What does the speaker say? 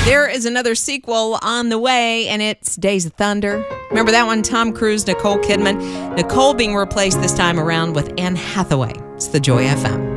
There is another sequel on the way, and it's Days of Thunder. Remember that one? Tom Cruise, Nicole Kidman. Nicole being replaced this time around with Anne Hathaway. It's the Joy FM.